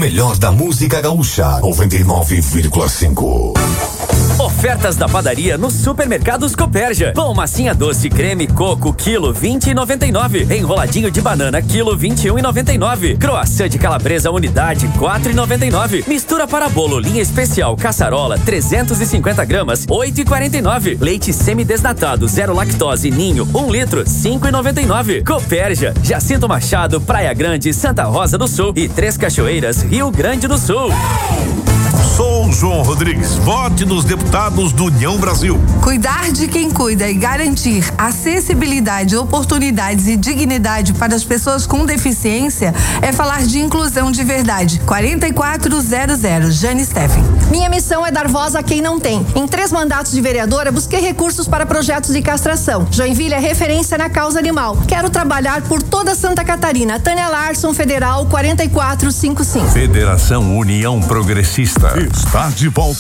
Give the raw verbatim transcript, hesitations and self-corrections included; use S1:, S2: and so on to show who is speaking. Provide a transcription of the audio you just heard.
S1: melhor da música gaúcha. noventa e nove vírgula cinco.
S2: Ofertas da padaria no Supermercados Copérgia. Pão massinha doce creme coco quilo vinte e noventa e nove. Enroladinho de banana quilo vinte e um e noventa e nove. Croissant de calabresa unidade quatro e noventa e nove. Mistura para bolo linha especial caçarola trezentos e cinquenta gramas oito e quarenta e nove. Leite semidesnatado zero lactose ninho um litro cinco e noventa e nove. Copérgia, Jacinto Machado, Praia Grande, Santa Rosa do Sul e Três Cachoeiras, Rio Grande do Sul.
S3: Sou João Rodrigues. Vote nos deputados do União Brasil.
S4: Cuidar de quem cuida e garantir acessibilidade, oportunidades e dignidade para as pessoas com deficiência é falar de inclusão de verdade. quarenta e quatro zero zero, Jane Steffen.
S5: Minha missão é dar voz a quem não tem. Em três mandatos de vereadora, busquei recursos para projetos de castração. Joinville é referência na causa animal. Quero trabalhar por toda Santa Catarina. Tânia Larson, Federal, quarenta e quatro cinquenta e cinco.
S3: Federação União Progressista. Está de volta.